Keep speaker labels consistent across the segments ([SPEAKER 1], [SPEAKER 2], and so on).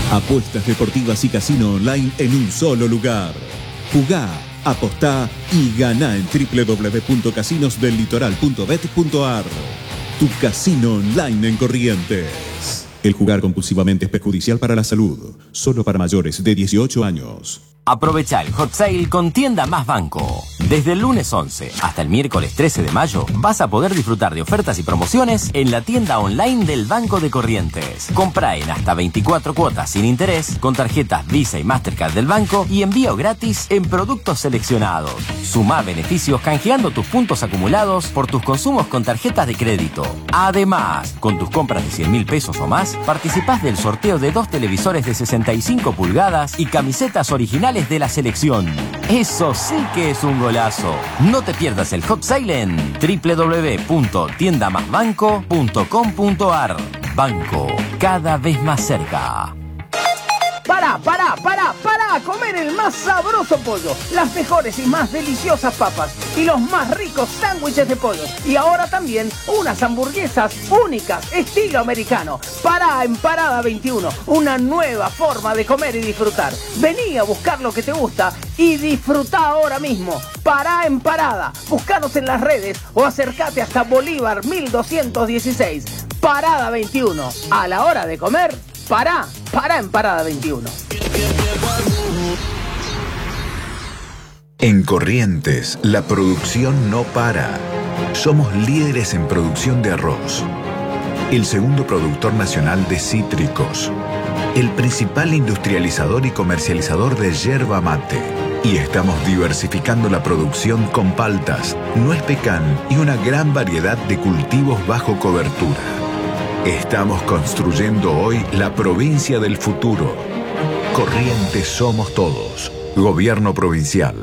[SPEAKER 1] Apuestas deportivas y casino online en un solo lugar. Jugá, apostá y ganá en www.casinosdellitoral.bet.ar. Tu casino online en Corrientes. El jugar compulsivamente es perjudicial para la salud. Solo para mayores de 18 años.
[SPEAKER 2] Aprovecha el Hot Sale con Tienda Más Banco. Desde el lunes 11 hasta el miércoles 13 de mayo vas a poder disfrutar de ofertas y promociones en la tienda online del Banco de Corrientes. Compra en hasta 24 cuotas sin interés con tarjetas Visa y Mastercard del banco y envío gratis en productos seleccionados. Sumá beneficios canjeando tus puntos acumulados por tus consumos con tarjetas de crédito. Además, con tus compras de 100.000 pesos o más, participás del sorteo de 2 televisores de 65 pulgadas y camisetas originales de la selección. Eso sí que es un golazo. No te pierdas el Hot Sale en www.tiendamasbanco.com.ar. Banco, cada vez más cerca.
[SPEAKER 3] Para comer el más sabroso pollo, las mejores y más deliciosas papas y los más ricos sándwiches de pollo. Y ahora también unas hamburguesas únicas, estilo americano. Pará en Parada 21, una nueva forma de comer y disfrutar. Vení a buscar lo que te gusta y disfrutá ahora mismo. Pará en Parada, búscanos en las redes o acércate hasta Bolívar 1216. Parada 21, a la hora de comer, pará en Parada 21.
[SPEAKER 4] En Corrientes, la producción no para. Somos líderes en producción de arroz. El segundo productor nacional de cítricos. El principal industrializador y comercializador de yerba mate. Y estamos diversificando la producción con paltas, nuez pecan y una gran variedad de cultivos bajo cobertura. Estamos construyendo hoy la provincia del futuro. Corrientes somos todos. Gobierno provincial.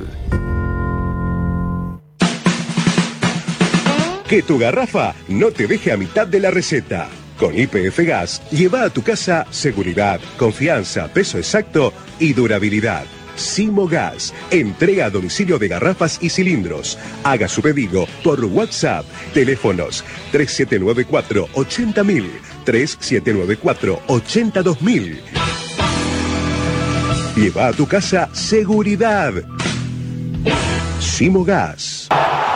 [SPEAKER 5] Que tu garrafa no te deje a mitad de la receta. Con YPF Gas, lleva a tu casa seguridad, confianza, peso exacto y durabilidad. Simo Gas, entrega a domicilio de garrafas y cilindros. Haga su pedido por WhatsApp. Teléfonos 3794-80000, 3794-82000. Lleva a tu casa seguridad. Simo Gas.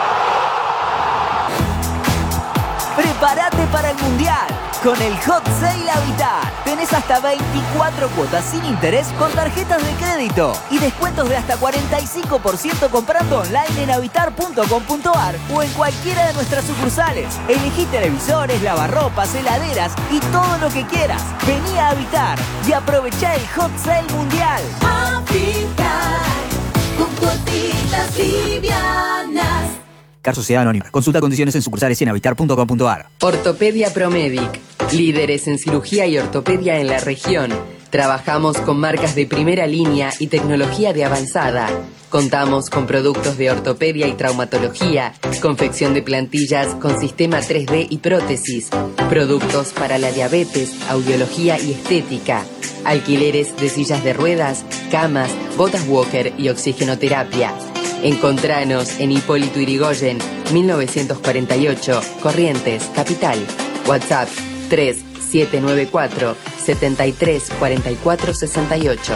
[SPEAKER 6] Prepárate para el Mundial. Con el Hot Sale Habitat tenés hasta 24 cuotas sin interés con tarjetas de crédito y descuentos de hasta 45% comprando online en habitar.com.ar o en cualquiera de nuestras sucursales. Elegí televisores, lavarropas, heladeras y todo lo que quieras. Vení a Habitar y aprovechá el Hot Sale Mundial.
[SPEAKER 7] Habitar con cuotitas livianas.
[SPEAKER 6] Car Sociedad Anónima. Consulta condiciones en sucursales y en habitar.com.ar.
[SPEAKER 8] Ortopedia Promedic. Líderes en cirugía y ortopedia en la región. Trabajamos con marcas de primera línea y tecnología de avanzada. Contamos con productos de ortopedia y traumatología, confección de plantillas con sistema 3D y prótesis, productos para la diabetes, audiología y estética, alquileres de sillas de ruedas, camas, botas walker y oxigenoterapia. Encontranos en Hipólito Yrigoyen, 1948, Corrientes, Capital. WhatsApp 3794 73 44 68.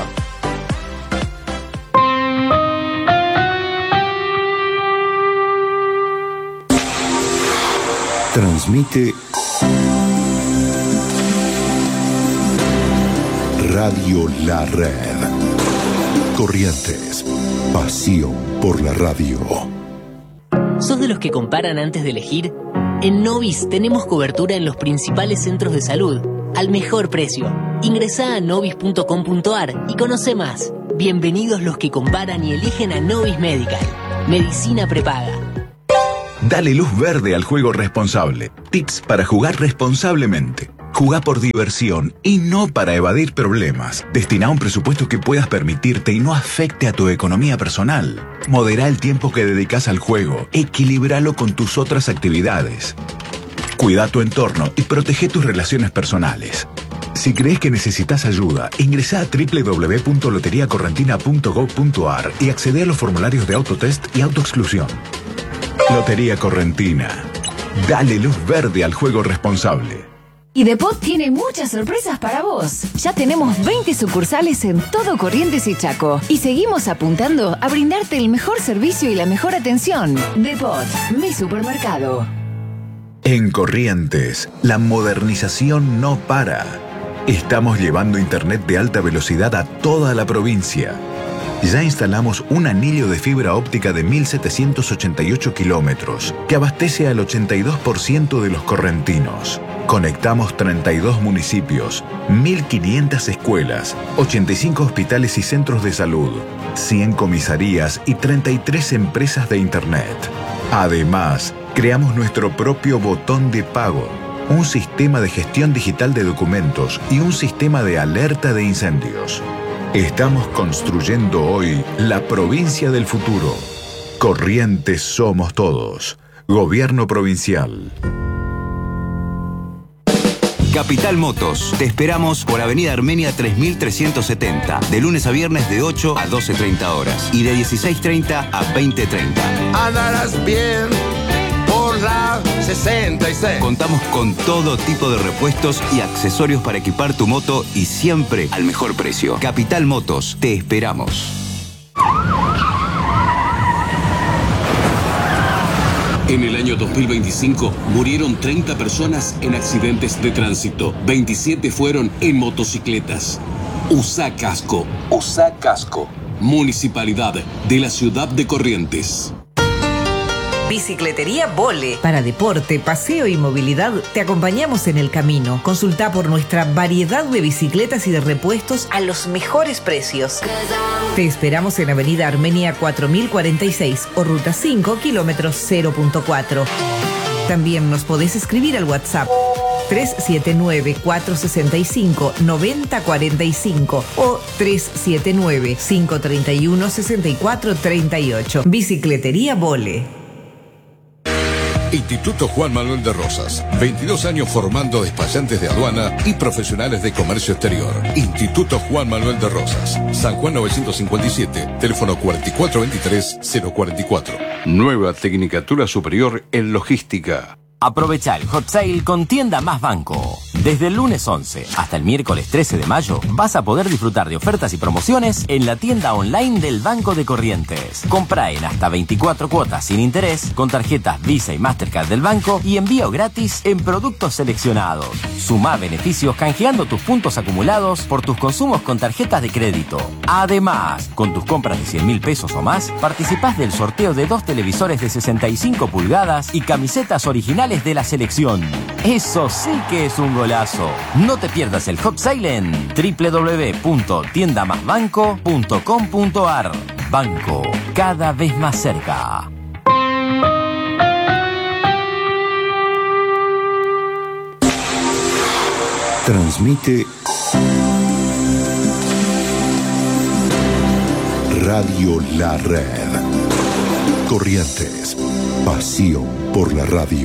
[SPEAKER 9] Transmite Radio La Red. Corrientes. Pasión por la radio.
[SPEAKER 10] ¿Sos de los que comparan antes de elegir? En Novis tenemos cobertura en los principales centros de salud, al mejor precio. Ingresá a novis.com.ar y conoce más. Bienvenidos los que comparan y eligen a Novis Medical. Medicina prepaga.
[SPEAKER 4] Dale luz verde al juego responsable. Tips para jugar responsablemente. Jugá por diversión y no para evadir problemas. Destina un presupuesto que puedas permitirte y no afecte a tu economía personal. Modera el tiempo que dedicas al juego. Equilíbralo con tus otras actividades. Cuida tu entorno y protege tus relaciones personales. Si crees que necesitas ayuda, ingresa a www.loteriacorrentina.gov.ar y accede a los formularios de autotest y autoexclusión. Lotería Correntina. Dale luz verde al juego responsable.
[SPEAKER 11] Y Depot tiene muchas sorpresas para vos. Ya tenemos 20 sucursales en todo Corrientes y Chaco. Y seguimos apuntando a brindarte el mejor servicio y la mejor atención. Depot, mi supermercado.
[SPEAKER 4] En Corrientes, la modernización no para. Estamos llevando internet de alta velocidad a toda la provincia. Ya instalamos un anillo de fibra óptica de 1.788 kilómetros que abastece al 82% de los correntinos. Conectamos 32 municipios, 1.500 escuelas, 85 hospitales y centros de salud, 100 comisarías y 33 empresas de internet. Además, creamos nuestro propio botón de pago, un sistema de gestión digital de documentos y un sistema de alerta de incendios. Estamos construyendo hoy la provincia del futuro. Corrientes somos todos. Gobierno provincial.
[SPEAKER 12] Capital Motos. Te esperamos por Avenida Armenia 3370. De lunes a viernes de 8 a 12:30 horas. Y de 16:30 a 20:30.
[SPEAKER 13] Andarás bien por la 66.
[SPEAKER 12] Contamos con todo tipo de repuestos y accesorios para equipar tu moto y siempre al mejor precio. Capital Motos. Te esperamos.
[SPEAKER 14] En el año 2025 murieron 30 personas en accidentes de tránsito. 27 fueron en motocicletas. Usa casco. Usa casco. Municipalidad de la ciudad de Corrientes.
[SPEAKER 15] Bicicletería Vole. Para deporte, paseo y movilidad, te acompañamos en el camino. Consulta por nuestra variedad de bicicletas y de repuestos a los mejores precios. Te esperamos en Avenida Armenia 4046 o Ruta 5, kilómetros 0.4. También nos podés escribir al WhatsApp 379-465-9045 o 379-531-6438. Bicicletería Vole.
[SPEAKER 16] Instituto Juan Manuel de Rosas. 22 años formando despachantes de aduana y profesionales de comercio exterior. Instituto Juan Manuel de Rosas. San Juan 957. Teléfono 4423-044.
[SPEAKER 17] Nueva Tecnicatura Superior en Logística.
[SPEAKER 2] Aprovecha el Hot Sale con Tienda Más Banco. Desde el lunes 11 hasta el miércoles 13 de mayo vas a poder disfrutar de ofertas y promociones en la tienda online del Banco de Corrientes. Compra en hasta 24 cuotas sin interés con tarjetas Visa y Mastercard del banco y envío gratis en productos seleccionados. Sumá beneficios canjeando tus puntos acumulados por tus consumos con tarjetas de crédito. Además, con tus compras de 100.000 pesos o más, participás del sorteo de 2 televisores de 65 pulgadas y camisetas originales de la selección. Eso sí que es un golazo. No te pierdas el Hot Sale en www.tiendamasbanco.com.ar. Banco, cada vez más cerca.
[SPEAKER 9] Transmite Radio La Red. Corrientes. Pasión por la radio.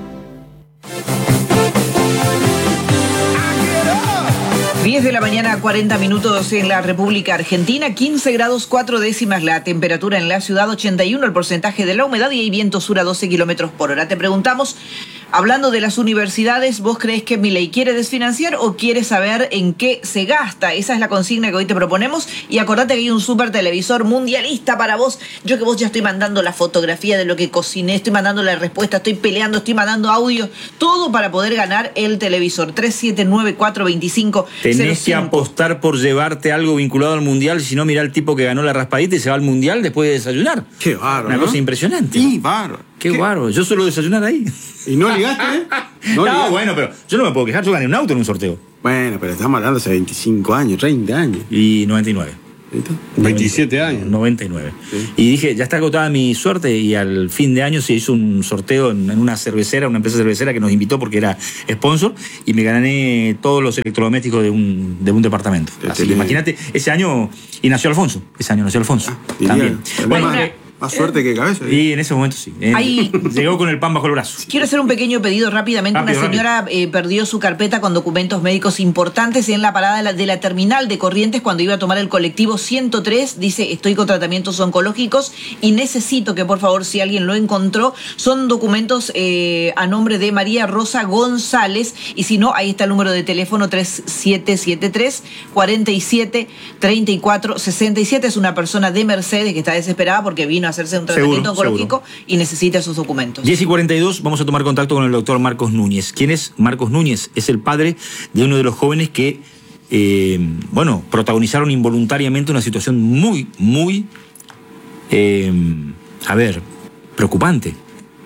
[SPEAKER 15] 10 de la mañana, 40 minutos en la República Argentina, 15 grados 4 décimas la temperatura en la ciudad, 81 el porcentaje de la humedad y hay viento sur a 12 kilómetros por hora. Te preguntamos, hablando de las universidades, ¿vos crees que Milei quiere desfinanciar o quiere saber en qué se gasta? Esa es la consigna que hoy te proponemos y acordate que hay un super televisor mundialista para vos. Yo que vos ya estoy mandando la fotografía de lo que cociné, estoy mandando la respuesta, estoy peleando, estoy mandando audio, todo para poder ganar el televisor. 379-425.
[SPEAKER 18] Tenés que apostar por llevarte algo vinculado al mundial, si no, mirá el tipo que ganó la raspadita y se va al mundial después de desayunar.
[SPEAKER 19] Qué bárbaro.
[SPEAKER 18] Una cosa impresionante.
[SPEAKER 19] Sí, bárbaro.
[SPEAKER 18] Qué bárbaro. Yo suelo desayunar ahí.
[SPEAKER 19] ¿Y no ligaste, eh?
[SPEAKER 18] No, bueno, pero yo no me puedo quejar. Yo gané un auto en un sorteo.
[SPEAKER 19] Bueno, pero estamos hablando hace 25 años, 30 años.
[SPEAKER 18] Y 99.
[SPEAKER 19] 27 años.
[SPEAKER 18] 99.
[SPEAKER 19] Sí.
[SPEAKER 18] Y dije, ya está agotada mi suerte y al fin de año se hizo un sorteo en una cervecera, una empresa cervecera que nos invitó porque era sponsor y me gané todos los electrodomésticos de un departamento. Así que imagínate, ese año, y nació Alfonso. Ese año nació Alfonso. También.
[SPEAKER 19] Bueno, Más suerte que cabeza.
[SPEAKER 18] Y en ese momento sí.
[SPEAKER 15] Ahí-
[SPEAKER 18] Llegó con el pan bajo el brazo.
[SPEAKER 15] Quiero hacer un pequeño pedido rápidamente.
[SPEAKER 18] Rápido,
[SPEAKER 15] Una señora perdió su carpeta con documentos médicos importantes en la parada de la terminal de Corrientes cuando iba a tomar el colectivo 103. Dice, estoy con tratamientos oncológicos y necesito que por favor, si alguien lo encontró, son documentos a nombre de María Rosa González, y si no, ahí está el número de teléfono 3773 47 34 67. Es una persona de Mercedes que está desesperada porque vino a hacerse un tratamiento oncológico y necesita sus documentos.
[SPEAKER 18] 10:42, vamos a tomar contacto con el doctor Marcos Núñez. ¿Quién es Marcos Núñez? Es el padre de uno de los jóvenes que, protagonizaron involuntariamente una situación muy, preocupante.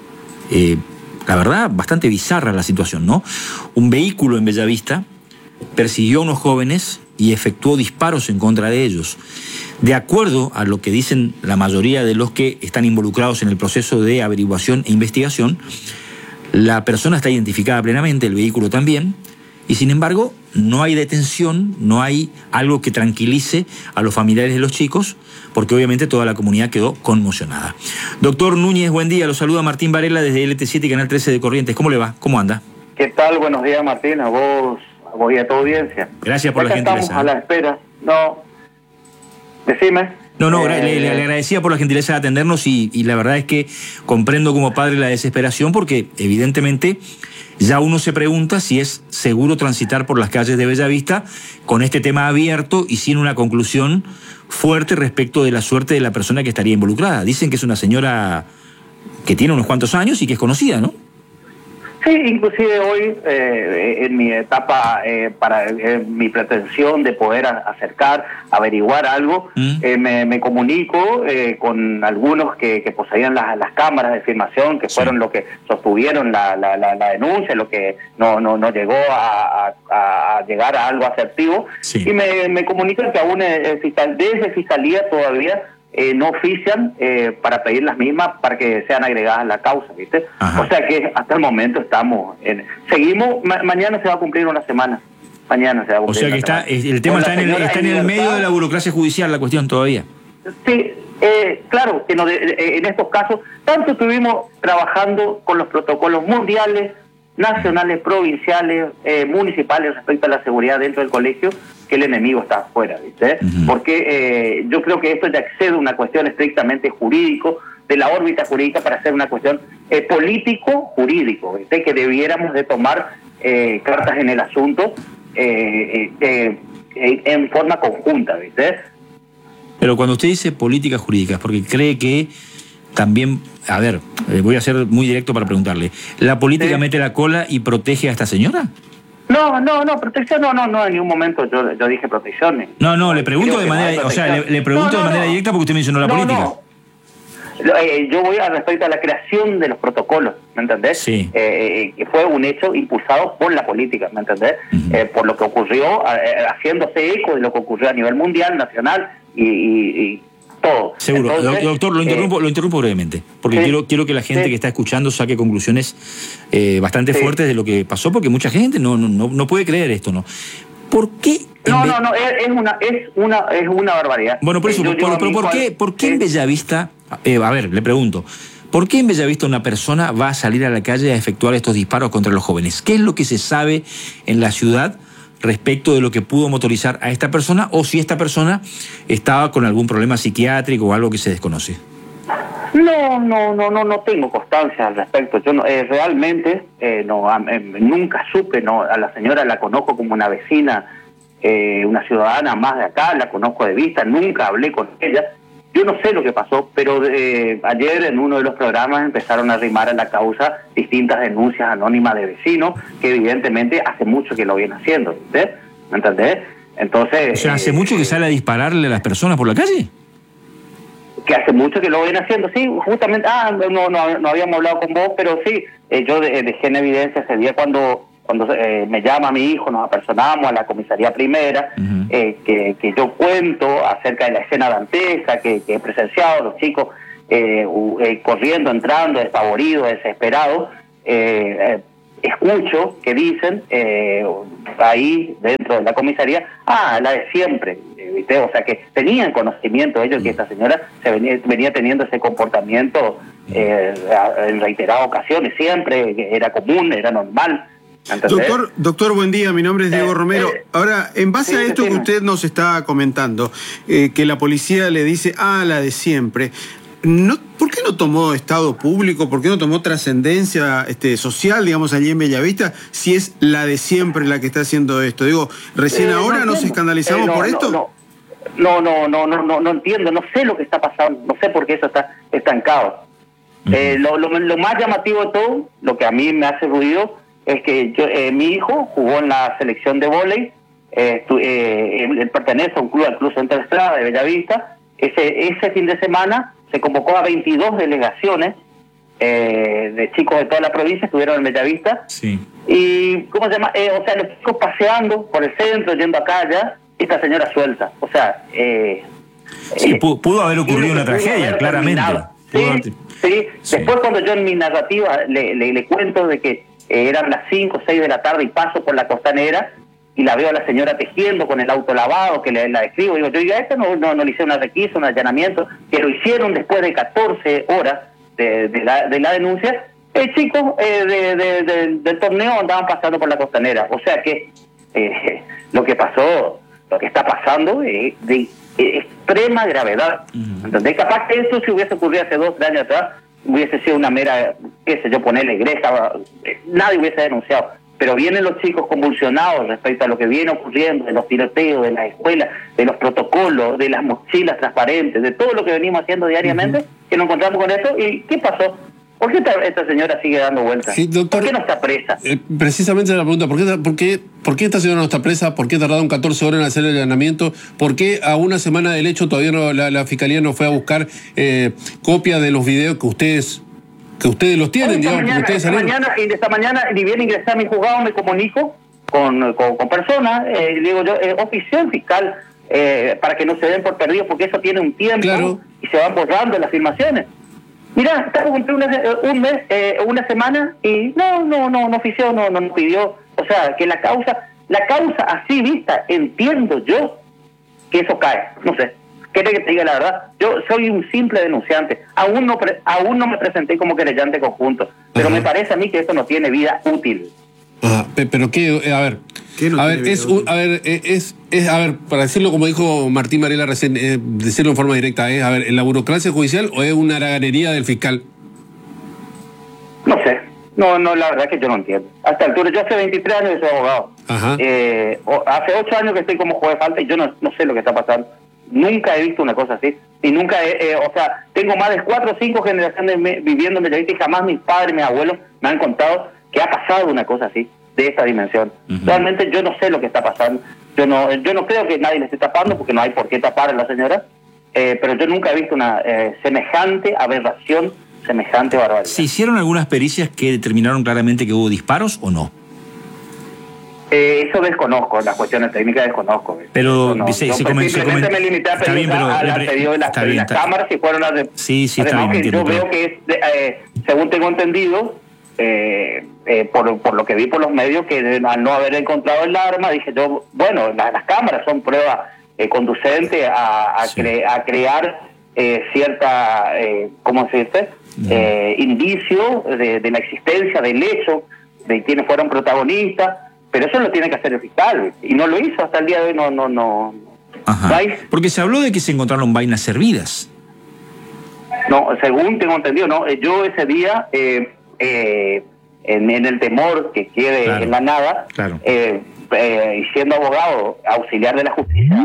[SPEAKER 18] La verdad, bastante bizarra la situación, ¿no? Un vehículo en Bellavista persiguió a unos jóvenes y efectuó disparos en contra de ellos. De acuerdo a lo que dicen la mayoría de los que están involucrados en el proceso de averiguación e investigación, la persona está identificada plenamente, el vehículo también, y sin embargo no hay detención, no hay algo que tranquilice a los familiares de los chicos, porque obviamente toda la comunidad quedó conmocionada. Doctor Núñez, buen día, lo saluda Martín Varela desde LT7 y Canal 13 de Corrientes. ¿Cómo le va? ¿Cómo anda?
[SPEAKER 20] ¿Qué tal? Buenos días, Martín, a vos y a tu audiencia.
[SPEAKER 18] Gracias por la gentileza.
[SPEAKER 20] Estamos a la espera. No, decime.
[SPEAKER 18] Le agradecía por la gentileza de atendernos y la verdad es que comprendo como padre la desesperación porque evidentemente ya uno se pregunta si es seguro transitar por las calles de Bellavista con este tema abierto y sin una conclusión fuerte respecto de la suerte de la persona que estaría involucrada. Dicen que es una señora que tiene unos cuantos años y que es conocida, ¿no?
[SPEAKER 20] Sí, inclusive hoy, en mi etapa, para mi pretensión de poder acercar, averiguar algo, me comunico con algunos que poseían las cámaras de filmación, que fueron los que sostuvieron la denuncia, lo que no llegó a llegar a algo asertivo, y me comunican que aún desde Fiscalía todavía no ofician para pedir las mismas para que sean agregadas a la causa, ¿viste? Ajá. O sea que hasta el momento seguimos, mañana se va a cumplir una semana. Mañana se va a cumplir.
[SPEAKER 18] O sea que el tema está en el medio de la burocracia judicial, la cuestión todavía.
[SPEAKER 20] Sí, claro, que en estos casos, tanto estuvimos trabajando con los protocolos mundiales, nacionales, provinciales, municipales respecto a la seguridad dentro del colegio, que el enemigo está afuera, ¿viste? Porque yo creo que esto ya excede una cuestión estrictamente jurídico, de la órbita jurídica, para hacer una cuestión político-jurídico, ¿viste? Que debiéramos de tomar cartas en el asunto en forma conjunta, ¿viste?
[SPEAKER 18] Pero cuando usted dice políticas jurídicas, porque cree que también, a ver, voy a ser muy directo para preguntarle, ¿la política mete la cola y protege a esta señora?
[SPEAKER 20] No, protección no, en ningún momento yo dije protección.
[SPEAKER 18] No, le pregunto de manera, o sea, le pregunto de manera directa porque usted mencionó la política.
[SPEAKER 20] Yo voy a respecto a la creación de los protocolos, ¿me entendés? Sí. Que fue un hecho impulsado por la política, ¿me entendés? Por lo que ocurrió, haciéndose eco de lo que ocurrió a nivel mundial, nacional y todo.
[SPEAKER 18] Seguro. Entonces, doctor, lo interrumpo brevemente, porque quiero que la gente que está escuchando saque conclusiones bastante fuertes de lo que pasó, porque mucha gente no puede creer esto, ¿no? ¿Por qué?
[SPEAKER 20] Es una barbaridad.
[SPEAKER 18] Bueno, por eso, ¿por qué en Bellavista, a ver, le pregunto, ¿por qué en Bellavista una persona va a salir a la calle a efectuar estos disparos contra los jóvenes? ¿Qué es lo que se sabe en la ciudad respecto de lo que pudo motorizar a esta persona, o si esta persona estaba con algún problema psiquiátrico o algo que se desconoce?
[SPEAKER 20] No tengo constancia al respecto. Yo realmente nunca supe, a la señora la conozco como una vecina, una ciudadana más de acá, la conozco de vista, nunca hablé con ella. Yo no sé lo que pasó, pero ayer en uno de los programas empezaron a arrimar a la causa distintas denuncias anónimas de vecinos, que evidentemente hace mucho que lo vienen haciendo, ¿viste? ¿Me entendés? Entonces...
[SPEAKER 18] O sea, ¿hace mucho que sale a dispararle a las personas por la calle?
[SPEAKER 20] Que hace mucho que lo vienen haciendo, sí, justamente, no habíamos hablado con vos, pero sí, yo dejé en evidencia ese día cuando me llama mi hijo, nos apersonamos a la comisaría primera, que yo cuento acerca de la escena dantesca que he presenciado, los chicos corriendo, entrando, despavoridos, desesperados, escucho que dicen ahí dentro de la comisaría, la de siempre, ¿viste? O sea que tenían conocimiento ellos que esta señora venía teniendo ese comportamiento en reiteradas ocasiones, siempre era común, era normal.
[SPEAKER 19] Doctor, buen día, mi nombre es Diego Romero. Ahora, en base a esto que usted nos está comentando, que la policía le dice, la de siempre, ¿por qué no tomó estado público? ¿Por qué no tomó trascendencia social, digamos, allí en Bellavista, si es la de siempre la que está haciendo esto? Digo, recién ahora nos escandalizamos por esto.
[SPEAKER 20] No entiendo, no sé lo que está pasando, no sé por qué eso está estancado. Lo más llamativo de todo, lo que a mí me hace ruido, es que mi hijo jugó en la selección de vóley, él pertenece a un club, al Club Central Estrada de Bellavista. Ese fin de semana se convocó a 22 delegaciones de chicos de toda la provincia, estuvieron en Bellavista.
[SPEAKER 18] Sí.
[SPEAKER 20] Y, ¿cómo se llama? Los chicos paseando por el centro, yendo acá, allá, esta señora suelta. O sea...
[SPEAKER 18] pudo haber ocurrido una tragedia, claramente.
[SPEAKER 20] Sí. Después cuando yo en mi narrativa le cuento de que eran las 5 o 6 de la tarde y paso por la Costanera y la veo a la señora tejiendo con el auto lavado, que la describo, digo, yo esto no le hicieron una requisa, un allanamiento, que lo hicieron después de 14 horas de la denuncia. Chicos del torneo andaban pasando por la Costanera. O sea que lo que está pasando es de extrema gravedad. ¿Entendés? Capaz que esto si hubiese ocurrido hace 2 años atrás, hubiese sido una mera, ponerle iglesia, nadie hubiese denunciado. Pero vienen los chicos convulsionados respecto a lo que viene ocurriendo, de los tiroteos, de las escuelas, de los protocolos, de las mochilas transparentes, de todo lo que venimos haciendo diariamente, que nos encontramos con esto. ¿Y qué pasó? ¿Por qué esta señora sigue dando vueltas?
[SPEAKER 21] Sí, doctor,
[SPEAKER 20] ¿por qué no está presa?
[SPEAKER 21] Precisamente la pregunta, ¿por qué esta señora no está presa? ¿Por qué tardaron 14 horas en hacer el allanamiento? ¿Por qué a una semana del hecho todavía la Fiscalía no fue a buscar copia de los videos que ustedes los tienen?
[SPEAKER 20] Esta mañana, ni bien ingresé a mi juzgado, me comunico con personas, digo yo, oficio fiscal, para que no se den por perdidos, porque eso tiene un tiempo y se van borrando las filmaciones. Mirá, estamos cumpliendo una semana y no ofició, no pidió. O sea, que la causa así vista, entiendo yo que eso cae. No sé, ¿querés que te diga la verdad? Yo soy un simple denunciante. Aún no me presenté como querellante conjunto, pero me parece a mí que esto no tiene vida útil.
[SPEAKER 21] Pero qué, a ver, para decirlo como dijo Martín Varela recién, decirlo en forma directa, ¿en la burocracia judicial o es una haraganería del fiscal?
[SPEAKER 20] No sé, no, la verdad que yo no entiendo. A esta altura, yo hace 23 años que soy abogado. Hace 8 años que estoy como juez de falta y yo no sé lo que está pasando. Nunca he visto una cosa así. Y nunca tengo más de 4 o 5 generaciones viviendo en Bellavista y jamás mis padres, mis abuelos me han contado que ha pasado una cosa así, de esta dimensión. Realmente yo no sé lo que está pasando. Yo no creo que nadie le esté tapando, porque no hay por qué tapar a la señora, pero yo nunca he visto una semejante aberración, semejante barbaridad.
[SPEAKER 18] ¿Se hicieron algunas pericias que determinaron claramente que hubo disparos o no?
[SPEAKER 20] Eso desconozco, las cuestiones técnicas desconozco.
[SPEAKER 18] Pero
[SPEAKER 20] simplemente me limité a pedir al pedido de las cámaras y fueron las de...
[SPEAKER 18] Sí, está bien.
[SPEAKER 20] Yo veo que es, según tengo entendido, por lo que vi por los medios, que al no haber encontrado el arma, dije yo, bueno, las cámaras son pruebas conducentes a crear cierta, ¿cómo se dice? Indicio de la existencia del hecho, de quienes fueron protagonistas, pero eso lo tiene que hacer el fiscal, y no lo hizo hasta el día de hoy, no.
[SPEAKER 18] Ajá. Porque se habló de que se encontraron vainas servidas.
[SPEAKER 20] No, según tengo entendido, no. Yo ese día, en el temor que quede en la nada, y siendo abogado auxiliar de la justicia,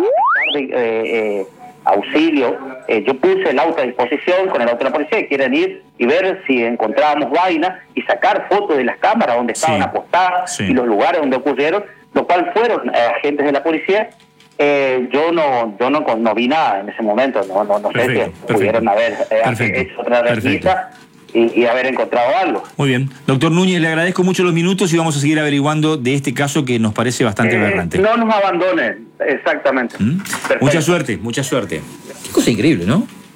[SPEAKER 20] auxilio, yo puse el auto a disposición con el auto de la policía, que quieren ir y ver si encontrábamos vainas y sacar fotos de las cámaras donde estaban apostadas y los lugares donde ocurrieron, lo cual fueron agentes de la policía. Yo no vi nada en ese momento, no sé si pudieron haber hecho otra requisa y haber encontrado algo.
[SPEAKER 18] Muy bien. Doctor Núñez, le agradezco mucho los minutos y vamos a seguir averiguando de este caso que nos parece bastante aberrante.
[SPEAKER 20] No nos abandonen, exactamente.
[SPEAKER 18] Mucha suerte. Qué cosa increíble, ¿no?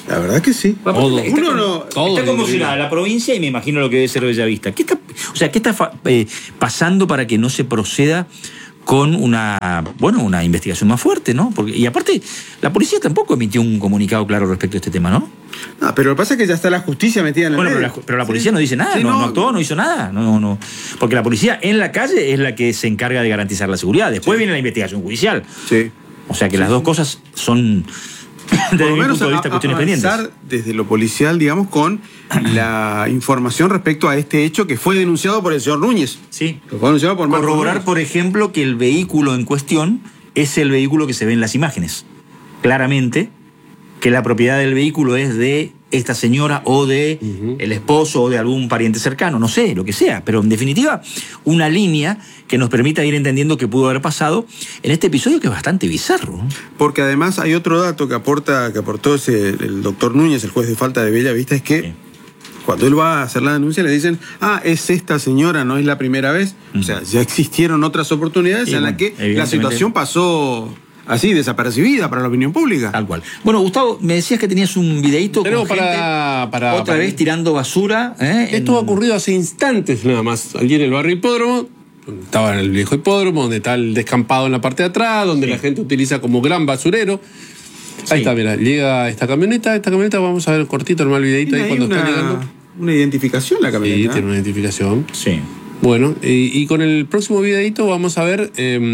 [SPEAKER 19] La verdad que sí.
[SPEAKER 18] Todo.
[SPEAKER 19] Uno
[SPEAKER 18] Está conmocionada la provincia y me imagino lo que debe ser Bellavista. ¿Qué está pasando para que no se proceda con una investigación más fuerte, ¿no? Y aparte, la policía tampoco emitió un comunicado claro respecto a este tema, ¿no?
[SPEAKER 19] No, pero lo que pasa es que ya está la justicia metida en el medio.
[SPEAKER 18] Pero la policía no dice nada, no actuó, no hizo nada. No. Porque la policía en la calle es la que se encarga de garantizar la seguridad. Después viene la investigación judicial.
[SPEAKER 19] Sí.
[SPEAKER 18] O sea que las dos cosas son, desde mi punto de vista, cuestiones pendientes.
[SPEAKER 19] Desde lo policial, digamos, con la información respecto a este hecho que fue denunciado por el señor Núñez.
[SPEAKER 18] Sí.
[SPEAKER 19] Lo fue denunciado por Marco
[SPEAKER 18] corroborar,
[SPEAKER 19] Núñez.
[SPEAKER 18] por ejemplo, que el vehículo en cuestión es el vehículo que se ve en las imágenes. Claramente, que la propiedad del vehículo es de esta señora o de el esposo o de algún pariente cercano, no sé, lo que sea, pero en definitiva una línea que nos permita ir entendiendo qué pudo haber pasado en este episodio que es bastante bizarro.
[SPEAKER 19] Porque además hay otro dato que aportó el doctor Núñez, el juez de falta de Bellavista, es que cuando él va a hacer la denuncia le dicen, es esta señora, no es la primera vez. O sea, ya existieron otras oportunidades en las que la situación pasó así, desapercibida para la opinión pública.
[SPEAKER 18] Tal cual. Bueno, Gustavo, me decías que tenías un videíto con gente otra vez tirando basura.
[SPEAKER 21] Esto ha ocurrido hace instantes nada más. Allí en el barrio Hipódromo, estaba en el viejo hipódromo, donde está el descampado en la parte de atrás, donde la gente utiliza como gran basurero. Ahí está, mira, llega esta camioneta, vamos a ver cortito, el mal videito ahí cuando está llegando.
[SPEAKER 19] Una identificación la camioneta.
[SPEAKER 21] Sí, tiene una identificación.
[SPEAKER 18] Sí.
[SPEAKER 21] Bueno, y con el próximo videito vamos a ver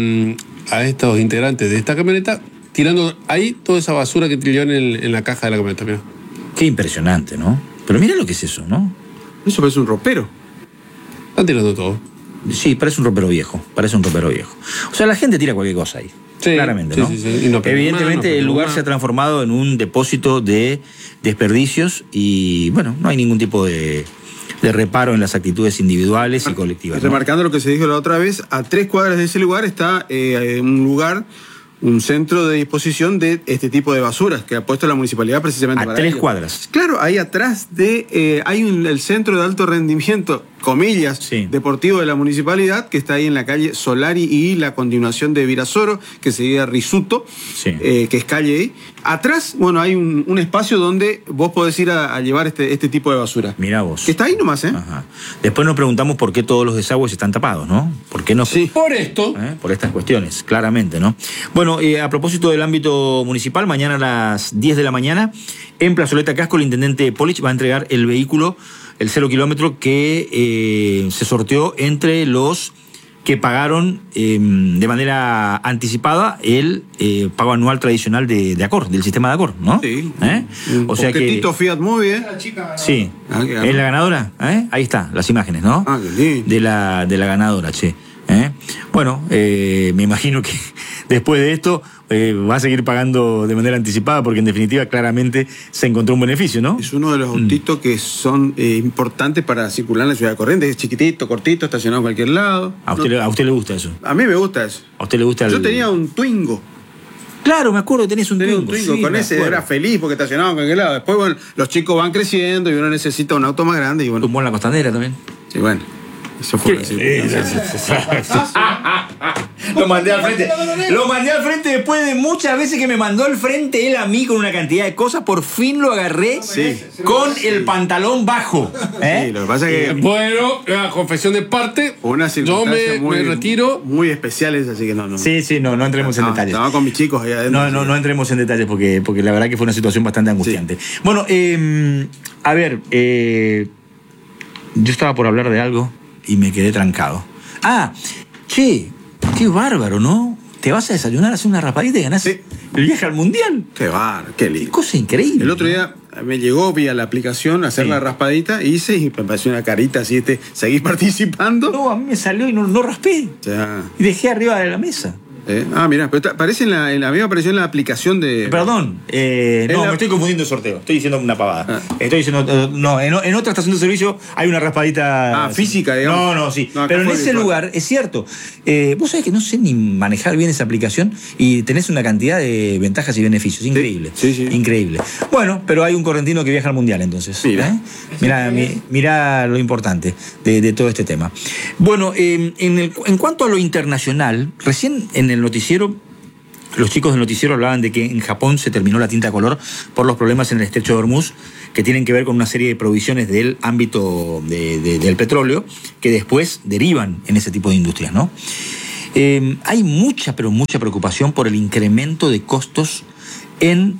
[SPEAKER 21] a estos integrantes de esta camioneta tirando ahí toda esa basura que tiró en la caja de la camioneta. Mira.
[SPEAKER 18] Qué impresionante, ¿no? Pero mira lo que es eso, ¿no?
[SPEAKER 19] Eso parece un ropero.
[SPEAKER 21] Están tirando todo.
[SPEAKER 18] Sí, parece un ropero viejo. O sea, la gente tira cualquier cosa ahí. Sí, claramente, ¿no?
[SPEAKER 21] Sí. Y no
[SPEAKER 18] evidentemente el lugar se ha transformado en un depósito de desperdicios y, bueno, no hay ningún tipo de reparo en las actitudes individuales y colectivas.
[SPEAKER 19] Remarcando lo que se dijo la otra vez, a 3 cuadras de ese lugar está un centro de disposición de este tipo de basuras que ha puesto la municipalidad precisamente para
[SPEAKER 18] 3 cuadras.
[SPEAKER 19] Claro, ahí atrás hay el centro de alto rendimiento, comillas, deportivo de la municipalidad, que está ahí en la calle Solari y la continuación de Virasoro, que sería Risuto, que es calle ahí. Atrás, bueno, hay un espacio donde vos podés ir a llevar este tipo de basura.
[SPEAKER 18] Mirá vos.
[SPEAKER 19] Que está ahí nomás,
[SPEAKER 18] Ajá. Después nos preguntamos por qué todos los desagües están tapados, ¿no? ¿Por qué no?
[SPEAKER 19] Sí.
[SPEAKER 21] Por esto.
[SPEAKER 18] Por estas cuestiones, claramente, ¿no? Bueno, a propósito del ámbito municipal, mañana a las 10 de la mañana, en Plazoleta Casco, el intendente Polich va a entregar el vehículo, el 0 kilómetro, que se sorteó entre los que pagaron de manera anticipada el pago anual tradicional de Acor, del sistema de Acor, ¿no?
[SPEAKER 19] Sí.
[SPEAKER 18] O sea que
[SPEAKER 19] Fiat Movie,
[SPEAKER 18] Sí. ¿Es la ganadora? Ahí está, las imágenes, ¿no?
[SPEAKER 19] Qué lindo.
[SPEAKER 18] De la ganadora, che. Bueno, me imagino que después de esto va a seguir pagando de manera anticipada porque en definitiva claramente se encontró un beneficio, ¿no?
[SPEAKER 19] Es uno de los autitos que son importantes para circular en la ciudad de Corrientes. Es chiquitito, cortito, estacionado en cualquier lado.
[SPEAKER 18] ¿A usted le gusta eso?
[SPEAKER 19] A mí me gusta eso.
[SPEAKER 18] ¿A usted le gusta
[SPEAKER 19] Yo tenía un Twingo.
[SPEAKER 18] Claro, me acuerdo que tenés un Twingo.
[SPEAKER 19] Sí, con ese era feliz porque estacionaba en cualquier lado. Después, bueno, los chicos van creciendo y uno necesita un auto más grande. Y bueno.
[SPEAKER 18] Tumbó en la Costanera también.
[SPEAKER 19] Sí, bueno. Eso fue así.
[SPEAKER 18] Lo mandé al frente. Lo mandé al frente después de muchas veces que me mandó al frente él a mí con una cantidad de cosas. Por fin lo agarré con el pantalón bajo.
[SPEAKER 19] Sí, lo que pasa es que.
[SPEAKER 21] Bueno, la confesión de parte.
[SPEAKER 19] Una circunstancia
[SPEAKER 21] me retiro.
[SPEAKER 19] Muy especiales, así que no.
[SPEAKER 18] Sí, no entremos en detalles.
[SPEAKER 19] Estaba con mis chicos allá adentro.
[SPEAKER 18] No entremos en detalles porque la verdad que fue una situación bastante angustiante. Sí. Bueno, a ver, yo estaba por hablar de algo y me quedé trancado. Che, qué bárbaro, ¿no? Te vas a desayunar, hacer una raspadita y ganás el viaje al Mundial.
[SPEAKER 19] Qué bárbaro, qué lindo.
[SPEAKER 18] Cosa increíble.
[SPEAKER 19] El otro día me llegó vía la aplicación a hacer la raspadita, hice y me pareció una carita así, ¿seguís participando?
[SPEAKER 18] No, a mí me salió y no raspé.
[SPEAKER 19] Ya.
[SPEAKER 18] Y dejé arriba de la mesa.
[SPEAKER 19] Mira, pero aparece a mí me apareció en la aplicación de...
[SPEAKER 18] Perdón, me estoy confundiendo el sorteo. Estoy diciendo una pavada. Estoy diciendo, en otra estación de servicio hay una raspadita...
[SPEAKER 19] física, digamos.
[SPEAKER 18] No, sí. Pero en ese lugar, es cierto, vos sabés que no sé ni manejar bien esa aplicación y tenés una cantidad de ventajas y beneficios. Increíble.
[SPEAKER 19] Sí.
[SPEAKER 18] Increíble. Bueno, pero hay un correntino que viaja al Mundial, entonces. Mirá lo importante de todo este tema. Bueno, en cuanto a lo internacional, recién en el noticiero Los chicos del noticiero hablaban de que en Japón se terminó la tinta a color por los problemas en el estrecho de Hormuz, que tienen que ver con una serie de provisiones del ámbito del petróleo, que después derivan en ese tipo de industrias, ¿no? Hay mucha, pero mucha preocupación por el incremento de costos en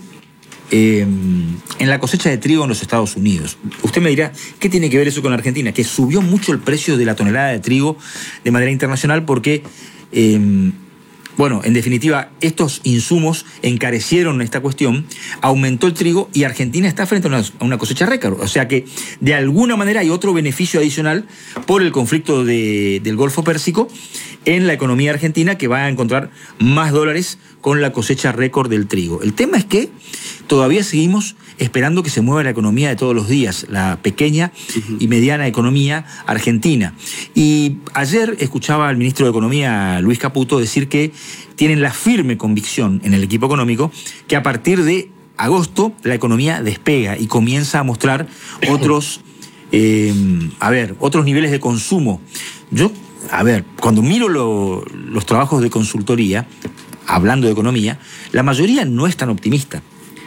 [SPEAKER 18] la cosecha de trigo en los Estados Unidos. Usted me dirá, ¿qué tiene que ver eso con Argentina? Que subió mucho el precio de la tonelada de trigo de manera internacional porque... bueno, en definitiva, estos insumos encarecieron esta cuestión, aumentó el trigo y Argentina está frente a una cosecha récord. O sea que, de alguna manera, hay otro beneficio adicional por el conflicto del Golfo Pérsico en la economía argentina, que va a encontrar más dólares con la cosecha récord del trigo. El tema es que todavía seguimos esperando que se mueva la economía de todos los días, la pequeña y mediana economía argentina. Y ayer escuchaba al ministro de Economía, Luis Caputo, decir que tienen la firme convicción en el equipo económico que a partir de agosto la economía despega y comienza a mostrar otros niveles de consumo. Yo, cuando miro los trabajos de consultoría, hablando de economía, la mayoría no es tan optimista.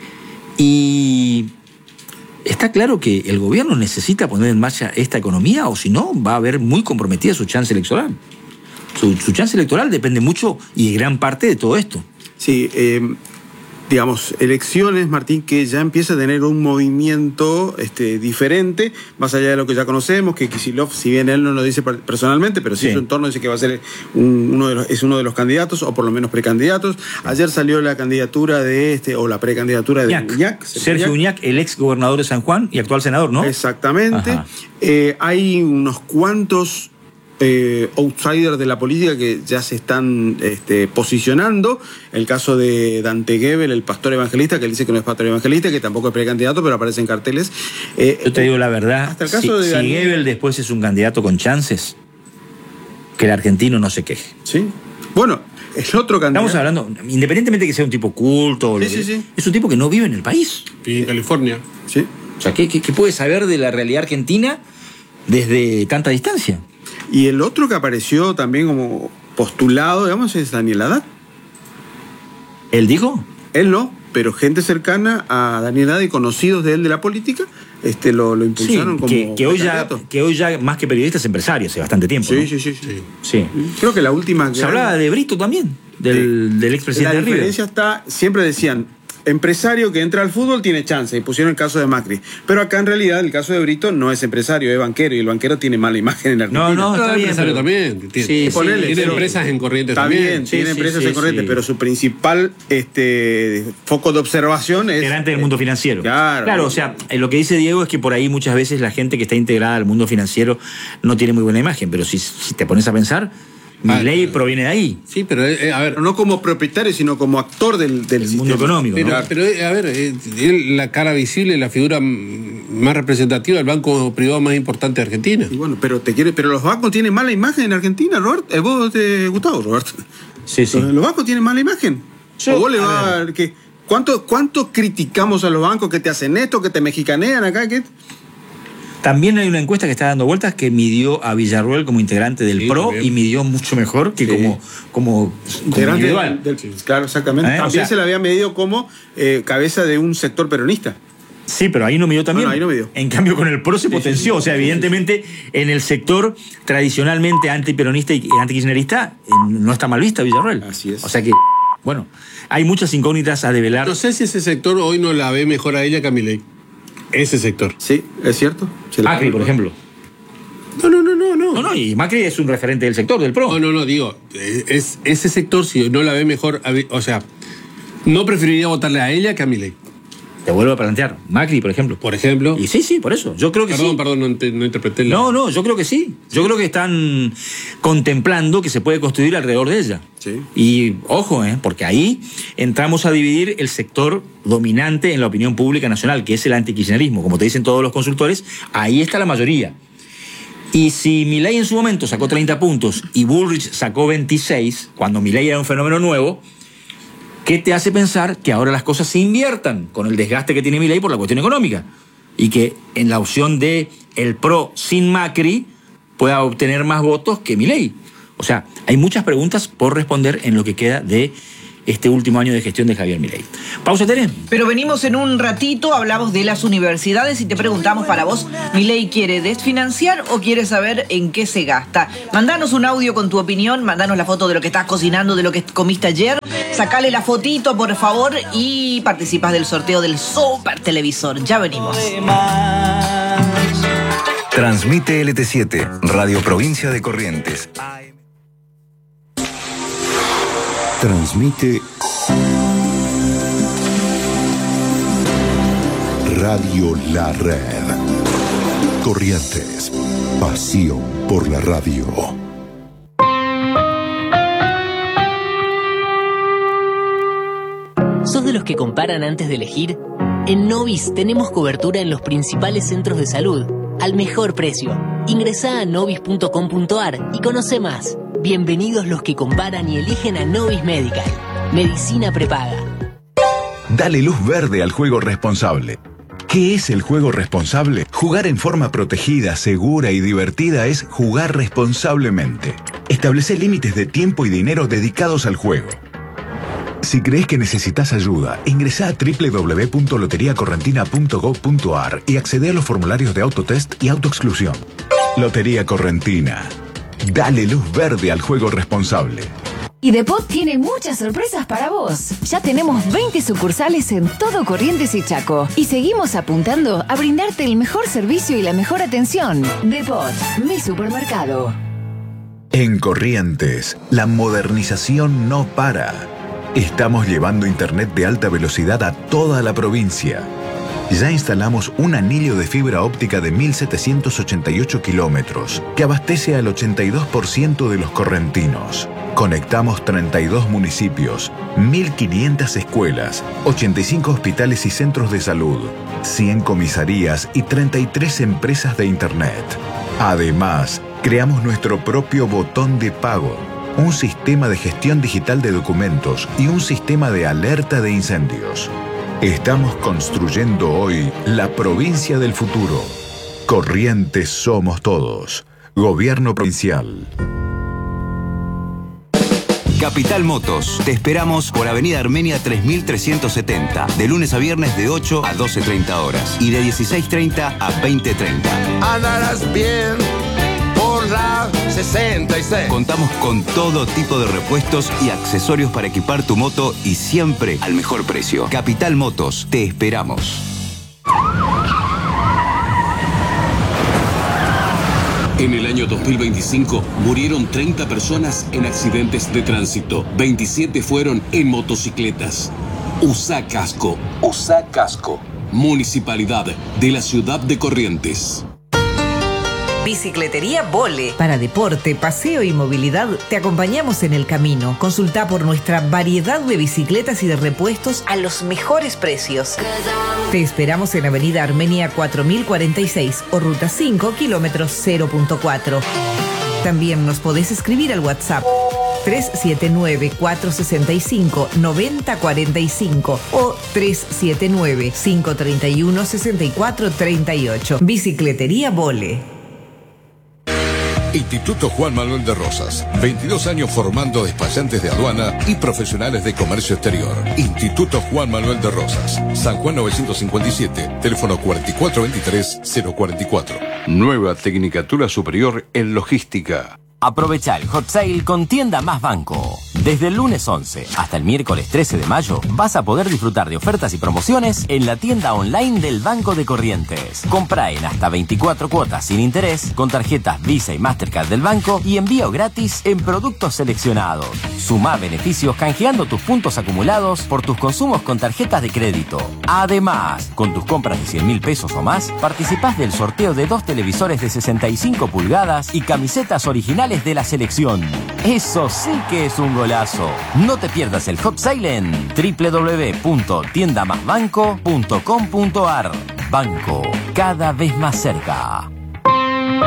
[SPEAKER 18] Y está claro que el gobierno necesita poner en marcha esta economía, o si no, va a ver muy comprometida su chance electoral. Su chance electoral depende mucho y gran parte de todo esto.
[SPEAKER 19] Sí, digamos, elecciones, Martín, que ya empieza a tener un movimiento diferente, más allá de lo que ya conocemos, que Kicillof, si bien él no lo dice personalmente, pero sí su entorno dice que va a ser uno de los candidatos, o por lo menos precandidatos. Ayer salió la candidatura o la precandidatura de Uñac.
[SPEAKER 18] Sergio Uñac, el ex gobernador de San Juan y actual senador, ¿no?
[SPEAKER 19] Exactamente. Hay unos cuantos outsiders de la política que ya se están posicionando. El caso de Dante Gebel, el pastor evangelista, que él dice que no es pastor evangelista, que tampoco es precandidato, pero aparece en carteles.
[SPEAKER 18] Yo te digo la verdad,
[SPEAKER 19] hasta el caso de Daniel...
[SPEAKER 18] si Gebel después es un candidato con chances, que el argentino no se queje.
[SPEAKER 19] Sí. Bueno, es otro candidato.
[SPEAKER 18] Estamos hablando, independientemente de que sea un tipo culto, es un tipo que no vive en el país.
[SPEAKER 21] Vive en California.
[SPEAKER 19] Sí.
[SPEAKER 18] O sea, ¿qué puede saber de la realidad argentina desde tanta distancia?
[SPEAKER 19] Y el otro que apareció también como postulado, digamos, es Daniel Haddad.
[SPEAKER 18] ¿Él dijo?
[SPEAKER 19] Él no, pero gente cercana a Daniel Haddad y conocidos de él de la política lo impulsaron como
[SPEAKER 18] que hoy ya más que periodista es empresario hace bastante tiempo.
[SPEAKER 19] Sí,
[SPEAKER 18] ¿no?
[SPEAKER 19] sí. Creo que la última...
[SPEAKER 18] Se hablaba de Brito también, del expresidente
[SPEAKER 19] La
[SPEAKER 18] River.
[SPEAKER 19] diferencia está, siempre decían, empresario que entra al fútbol tiene chance, y pusieron el caso de Macri. Pero acá en realidad el caso de Brito no es empresario, es banquero, y el banquero tiene mala imagen en Argentina.
[SPEAKER 21] No, está bien. Empresario también. Tiene empresas en Corrientes también.
[SPEAKER 19] Está bien, tiene empresas en Corrientes, pero su principal foco de observación es...
[SPEAKER 18] Integrante del mundo financiero.
[SPEAKER 19] Claro,
[SPEAKER 18] o sea, lo que dice Diego es que por ahí muchas veces la gente que está integrada al mundo financiero no tiene muy buena imagen, pero si te pones a pensar... Milei proviene de ahí.
[SPEAKER 21] Sí, pero a ver,
[SPEAKER 19] no como propietario, sino como actor del
[SPEAKER 18] mundo económico.
[SPEAKER 21] Pero a ver, él la cara visible, la figura más representativa del banco privado más importante de Argentina.
[SPEAKER 19] Y bueno, pero los bancos tienen mala imagen en Argentina, Roberto. ¿Vos Gustavo, Roberto?
[SPEAKER 18] Sí.
[SPEAKER 19] ¿Los bancos tienen mala imagen? ¿O vos le vas ¿Cuánto criticamos a los bancos que te hacen esto, que te mexicanean acá?
[SPEAKER 18] También hay una encuesta que está dando vueltas que midió a Villarroel como integrante del PRO también. Y midió mucho mejor que como individual.
[SPEAKER 19] Claro, exactamente. También se la había medido como cabeza de un sector peronista.
[SPEAKER 18] Sí, pero ahí no midió también.
[SPEAKER 19] No, ahí no midió.
[SPEAKER 18] En cambio, con el PRO se potenció. O sea, evidentemente, en el sector tradicionalmente antiperonista y antikirchnerista no está mal vista Villarroel.
[SPEAKER 19] Así es.
[SPEAKER 18] O sea que, bueno, hay muchas incógnitas a develar.
[SPEAKER 21] No sé si ese sector hoy no la ve mejor a ella que a Milei. Ese sector.
[SPEAKER 19] Sí, es cierto.
[SPEAKER 18] Macri, por ejemplo. No, y Macri es un referente del sector, del PRO.
[SPEAKER 21] No, digo, es ese sector, si no la ve mejor, o sea, no preferiría votarle a ella que a Milei.
[SPEAKER 18] Te vuelvo a plantear, Macri, por ejemplo.
[SPEAKER 21] Por ejemplo.
[SPEAKER 18] Y sí, por eso. Yo creo que
[SPEAKER 21] Perdón, no interpreté.
[SPEAKER 18] No, yo creo que sí. Yo creo que están contemplando que se puede construir alrededor de ella.
[SPEAKER 19] Sí.
[SPEAKER 18] Y ojo, porque ahí entramos a dividir el sector dominante en la opinión pública nacional, que es el antikirchnerismo. Como te dicen todos los consultores, ahí está la mayoría. Y si Milei en su momento sacó 30 puntos y Bullrich sacó 26, cuando Milei era un fenómeno nuevo, ¿qué te hace pensar que ahora las cosas se inviertan con el desgaste que tiene Milei por la cuestión económica? Y que en la opción de el PRO sin Macri pueda obtener más votos que Milei. O sea, hay muchas preguntas por responder en lo que queda de este último año de gestión de Javier Milei. Pausa, Tere.
[SPEAKER 15] Pero venimos en un ratito, hablamos de las universidades y te preguntamos para vos, ¿Milei quiere desfinanciar o quiere saber en qué se gasta? Mandanos un audio con tu opinión, mandanos la foto de lo que estás cocinando, de lo que comiste ayer, sacale la fotito, por favor, y participas del sorteo del super televisor. Ya venimos.
[SPEAKER 12] Transmite LT7, Radio Provincia de Corrientes.
[SPEAKER 9] Transmite Radio La Red. Corrientes. Pasión por la radio.
[SPEAKER 10] ¿Sos de los que comparan antes de elegir? En Novis tenemos cobertura en los principales centros de salud, al mejor precio. Ingresá a novis.com.ar y conoce más. Bienvenidos los que comparan y eligen a Novis Medical. Medicina prepaga.
[SPEAKER 4] Dale luz verde al juego responsable. ¿Qué es el juego responsable? Jugar en forma protegida, segura y divertida es jugar responsablemente. Establece límites de tiempo y dinero dedicados al juego. Si crees que necesitas ayuda, ingresa a www.loteriacorrentina.gov.ar y accede a los formularios de autotest y autoexclusión. Lotería Correntina. Dale luz verde al juego responsable.
[SPEAKER 11] Y Depot tiene muchas sorpresas para vos. Ya tenemos 20 sucursales en todo Corrientes y Chaco. Y seguimos apuntando a brindarte el mejor servicio y la mejor atención. Depot, mi supermercado.
[SPEAKER 4] En Corrientes, la modernización no para. Estamos llevando internet de alta velocidad a toda la provincia. Ya instalamos un anillo de fibra óptica de 1.788 kilómetros que abastece al 82% de los correntinos. Conectamos 32 municipios, 1.500 escuelas, 85 hospitales y centros de salud, 100 comisarías y 33 empresas de internet. Además, creamos nuestro propio botón de pago, un sistema de gestión digital de documentos y un sistema de alerta de incendios. Estamos construyendo hoy la provincia del futuro. Corrientes somos todos. Gobierno provincial.
[SPEAKER 12] Capital Motos. Te esperamos por Avenida Armenia 3370. De lunes a viernes de 8 a 12:30 horas. Y de 16:30 a 20:30.
[SPEAKER 13] Andarás bien por la 66.
[SPEAKER 12] Contamos con todo tipo de repuestos y accesorios para equipar tu moto y siempre al mejor precio. Capital Motos. Te esperamos.
[SPEAKER 14] En el año 2025 murieron 30 personas en accidentes de tránsito. 27 fueron en motocicletas. Usa casco. Usa casco. Municipalidad de la ciudad de Corrientes.
[SPEAKER 15] Bicicletería Vole. Para deporte, paseo y movilidad, te acompañamos en el camino. Consulta por nuestra variedad de bicicletas y de repuestos a los mejores precios. Te esperamos en Avenida Armenia 4046 o Ruta 5, kilómetros 0.4. También nos podés escribir al WhatsApp 379-465-9045 o 379-531-6438. Bicicletería Vole.
[SPEAKER 16] Instituto Juan Manuel de Rosas. 22 años formando despachantes de aduana y profesionales de comercio exterior. Instituto Juan Manuel de Rosas. San Juan 957. Teléfono 4423-044.
[SPEAKER 17] Nueva Tecnicatura Superior en Logística.
[SPEAKER 2] Aprovecha el hot sale con Tienda Más Banco. Desde el lunes 11 hasta el miércoles 13 de mayo vas a poder disfrutar de ofertas y promociones en la tienda online del Banco de Corrientes. Compra en hasta 24 cuotas sin interés con tarjetas Visa y Mastercard del banco y envío gratis en productos seleccionados. Sumá beneficios canjeando tus puntos acumulados por tus consumos con tarjetas de crédito. Además, con tus compras de 100.000 pesos o más, participás del sorteo de 2 televisores de 65 pulgadas y camisetas originales de la selección. Eso sí que es un golazo. No te pierdas el hot sale en www.tiendamasbanco.com.ar. Banco, cada vez más cerca.